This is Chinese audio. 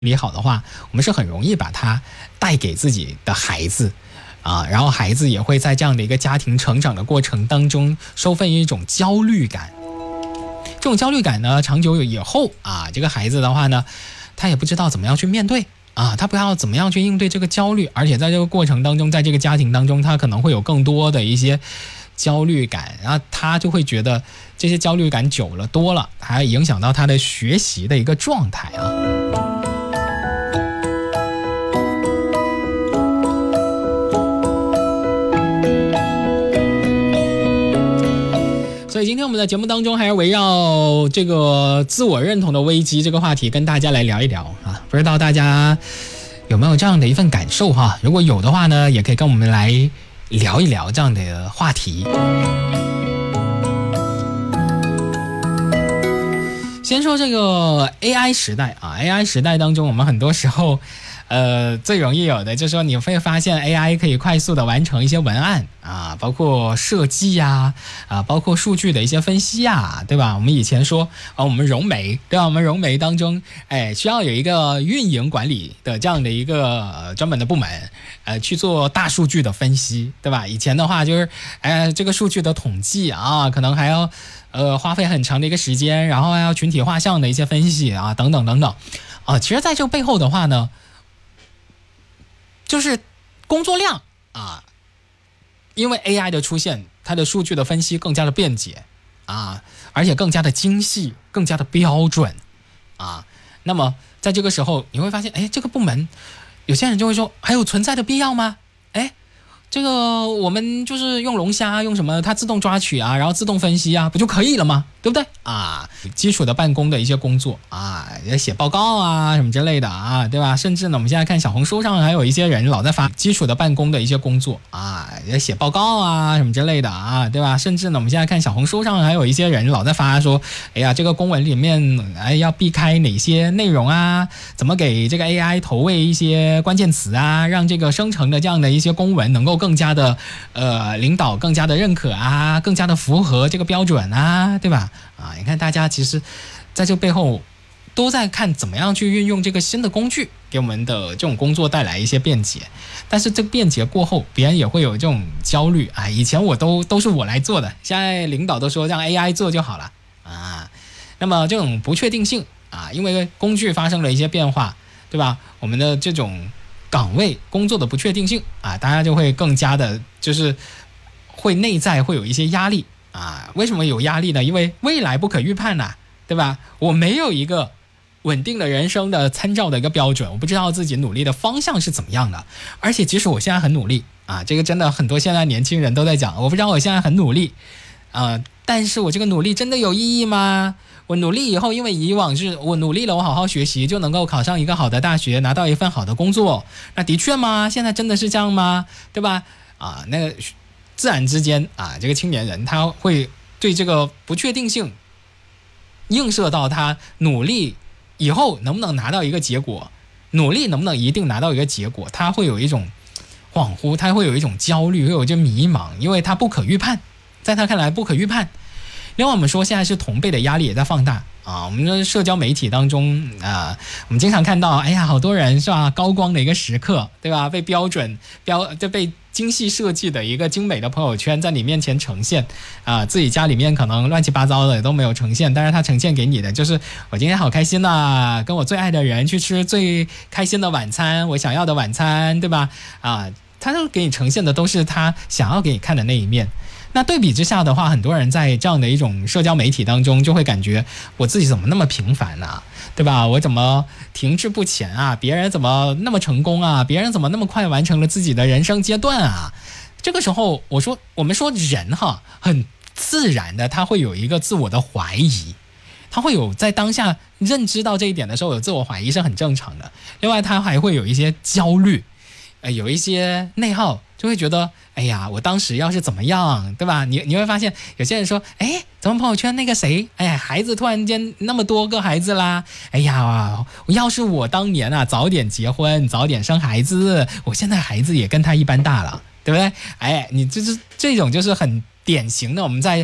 理好的话，我们是很容易把它带给自己的孩子啊，然后孩子也会在这样的一个家庭成长的过程当中收获一种焦虑感。这种焦虑感呢，长久以后啊，这个孩子的话呢，他也不知道怎么样去面对啊，他不知道怎么样去应对这个焦虑，而且在这个过程当中，在这个家庭当中，他可能会有更多的一些焦虑感，然后他就会觉得这些焦虑感久了多了，还影响到他的学习的一个状态啊。所以今天我们的节目当中还是围绕这个自我认同的危机这个话题跟大家来聊一聊啊，不知道大家有没有这样的一份感受哈？如果有的话呢，也可以跟我们来聊一聊这样的话题。先说这个 AI 时代啊 ，AI 时代当中，我们很多时候最容易有的就是说，你会发现 AI 可以快速的完成一些文案啊，包括设计呀，包括数据的一些分析呀，对吧？我们以前说我们融媒，对吧？我们融媒当中，需要有一个运营管理的这样的一个专门的部门，去做大数据的分析，对吧？以前的话就是，这个数据的统计啊，可能还要花费很长的一个时间，然后还要群体画像的一些分析啊，等等等等，其实在这背后的话呢，就是工作量啊，因为 AI 的出现，它的数据的分析更加的便捷啊，而且更加的精细，更加的标准啊。那么在这个时候，你会发现，这个部门有些人就会说，还有存在的必要吗？这个我们就是用龙虾，用什么它自动抓取啊，然后自动分析啊，不就可以了吗？对不对啊？基础的办公的一些工作啊，写报告啊什么之类的啊，对吧？甚至呢，我们现在看小红书上还有一些人老在发基础的办公的一些工作啊，写报告啊什么之类的啊，对吧？甚至呢，我们现在看小红书上还有一些人老在发说，这个公文里面要避开哪些内容啊？怎么给这个 AI 投喂一些关键词啊，让这个生成的这样的一些公文能够更加的领导更加的认可啊，更加的符合这个标准啊，对吧？你看大家其实在这背后都在看怎么样去运用这个新的工具给我们的这种工作带来一些便捷，但是这个便捷过后，别人也会有这种焦虑以前我都是我来做的，现在领导都说让 AI 做就好了啊。那么这种不确定性因为工具发生了一些变化，对吧？我们的这种岗位工作的不确定性大家就会更加的就是会内在会有一些压力为什么有压力呢？因为未来不可预判对吧？我没有一个稳定的人生的参照的一个标准，我不知道自己努力的方向是怎么样的，而且即使我现在很努力这个真的很多现在年轻人都在讲，我不知道我现在很努力但是我这个努力真的有意义吗？我努力以后，因为以往是我努力了，我好好学习就能够考上一个好的大学，拿到一份好的工作，那的确吗？现在真的是这样吗？对吧？那个自然之间这个青年人他会对这个不确定性映射到他努力以后能不能拿到一个结果，努力能不能一定拿到一个结果，他会有一种恍惚，他会有一种焦虑，会有一种迷茫，因为他不可预判，在他看来不可预判。另外我们说现在是同辈的压力也在放大我们的社交媒体当中我们经常看到好多人是吧，高光的一个时刻，对吧？被被精细设计的一个精美的朋友圈在你面前呈现自己家里面可能乱七八糟的都没有呈现，但是他呈现给你的就是我今天好开心跟我最爱的人去吃最开心的晚餐，我想要的晚餐，对吧？他都给你呈现的都是他想要给你看的那一面。那对比之下的话，很多人在这样的一种社交媒体当中就会感觉我自己怎么那么平凡对吧？我怎么停滞不前别人怎么那么成功别人怎么那么快完成了自己的人生阶段这个时候我们说人很自然的他会有一个自我的怀疑，他会有在当下认知到这一点的时候有自我怀疑是很正常的。另外他还会有一些焦虑有一些内耗，就会觉得我当时要是怎么样，对吧？你会发现有些人说咱们朋友圈那个谁孩子突然间那么多个孩子啦，要是我当年早点结婚早点生孩子，我现在孩子也跟他一般大了，对不对？你这种就是很典型的我们在